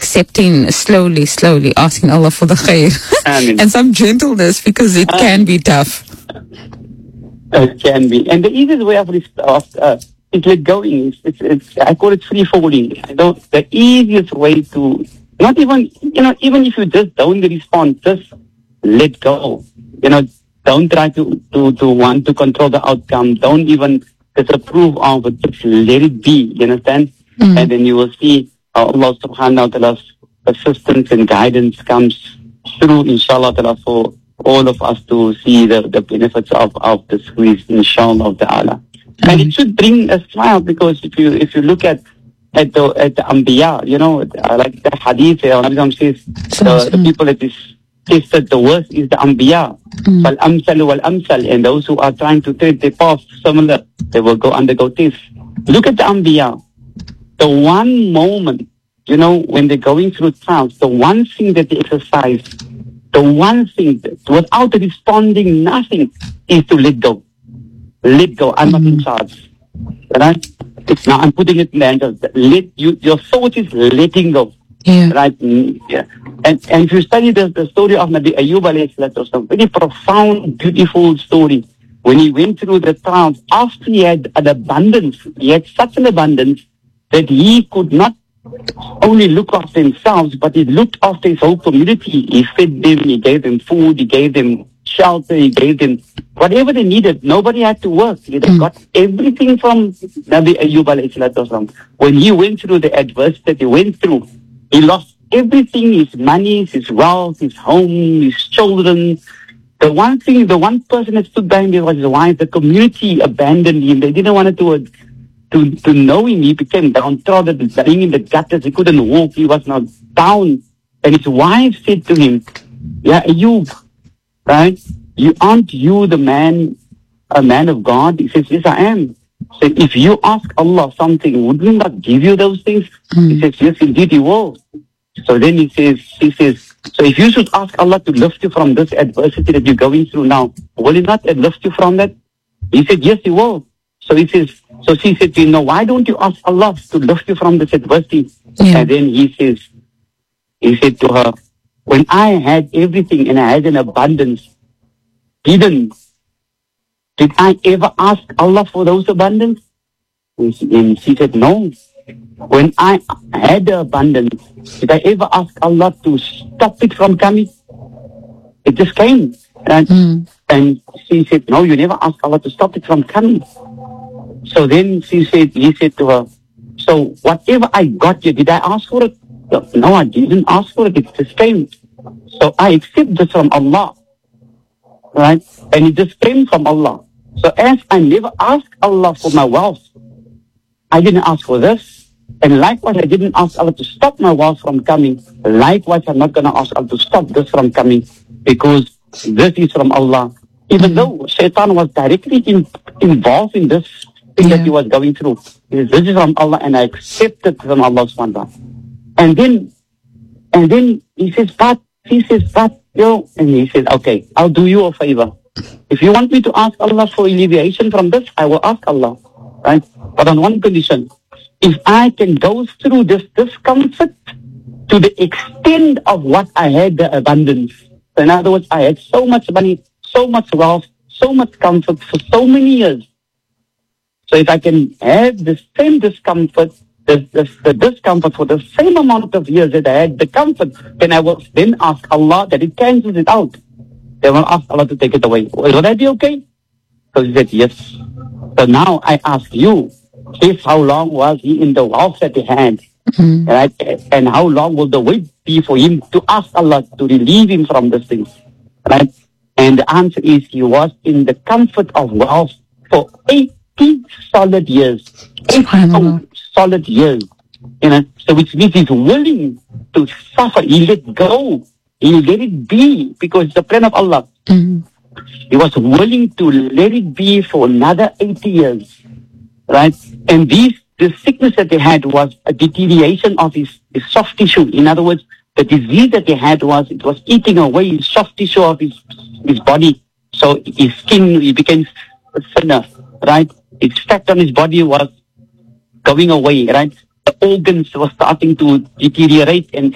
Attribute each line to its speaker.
Speaker 1: accepting slowly, asking Allah for the khair and some gentleness, because it can be tough.
Speaker 2: It can be. And the easiest way of is let going. I call it free falling. The easiest way to, not even, even if you just don't respond, just let go. Don't try to want to control the outcome. Don't even disapprove of it. Just let it be. You understand? And then you will see how Allah subhanahu wa ta'ala's assistance and guidance comes through, inshallah ta'ala, for all of us to see the benefits of the squeeze, inshallah ta'ala. And it should bring a smile, because if you look at the Anbiya, like the hadith, Nabi says, the people that is tested the worst is the Anbiya. Wal-amsal wal-amsal. And those who are trying to tread their path similar, they will undergo tests. Look at the Anbiya. The one moment, when they're going through trials, the one thing that they exercise, the one thing that, without responding nothing, is to let go. Let go. I'm not in charge. Right? It's now, I'm putting it in the hands of, your thought is letting go.
Speaker 1: Yeah.
Speaker 2: Right? Yeah. And if you study the story of Nabi Ayyub alayhi salatu wasalam, very profound, beautiful story. When he went through the trials, after he had an abundance, he had such an abundance that he could not only look after themselves, but he looked after his whole community. He fed them, he gave them food, he gave them shelter, he gave them whatever they needed. Nobody had to work. They got everything from Nabi Ayyub alayhi salatu wasalam. When he went through the adversity that he went through, he lost everything, his money, his wealth, his home, his children. The one person that stood by him was his wife. The community abandoned him. They didn't want to know him. He became downtrodden, lying in the gutters. He couldn't walk. He was now down. And his wife said to him, "Yeah, Ayyub, right? Aren't you a man of God?" He says, "Yes, I am." So if you ask Allah something, would He not give you those things? He says, "Yes, indeed He will." So then he says, "So if you should ask Allah to lift you from this adversity that you're going through now, will He not lift you from that?" He said, "Yes, He will." So she said to him, "No, why don't you ask Allah to lift you from this adversity?"
Speaker 1: Yeah.
Speaker 2: And then he said to her, "When I had everything and I had an abundance, did I ever ask Allah for those abundance?" And she said, "No. When I had the abundance, did I ever ask Allah to stop it from coming? It just came." And she said, "No, you never asked Allah to stop it from coming." So then he said to her, "So whatever I got you, did I ask for it?" "No, I didn't ask for it. It just came. So I accept this from Allah." Right? And it just came from Allah. So as I never asked Allah for my wealth, I didn't ask for this. And likewise, I didn't ask Allah to stop my wealth from coming. Likewise, I'm not going to ask Allah to stop this from coming, because this is from Allah. Even though Shaitan was directly involved in this thing that he was going through. This is from Allah, and I accept it from Allah subhanahu wa ta'ala. And then he says, but, and he says, "Okay, I'll do you a favor. If you want me to ask Allah for alleviation from this, I will ask Allah. Right? But on one condition. If I can go through this discomfort to the extent of what I had the abundance." So in other words, I had so much money, so much wealth, so much comfort for so many years. So if I can have the same discomfort, the discomfort for the same amount of years that I had the comfort, then I will then ask Allah that it cancels it out. They will ask Allah to take it away. Will that be okay? So he said, "Yes." So now I ask you, if how long was he in the wealth that he had? Right? And how long will the wait be for him to ask Allah to relieve him from these things? Right? And the answer is, he was in the comfort of wealth for 80 solid years. 80 solid years. So which means he's willing to suffer. He let go. He let it be, because it's the plan of Allah. He was willing to let it be for another 80 years. Right? And the sickness that they had was a deterioration of his soft tissue. In other words, the disease that they had was eating away his soft tissue of his body. So his skin, he became thinner, right? His fat on his body was going away, right? The organs were starting to deteriorate, and